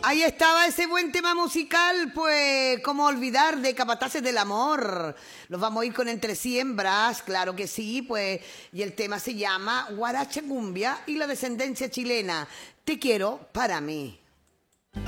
Ahí estaba ese buen tema musical, pues, cómo olvidar de Capataces del Amor. Los vamos a ir con Entre Siembras, claro que sí, pues, y el tema se llama Guaracha Cumbia y la descendencia chilena. Te quiero para mí.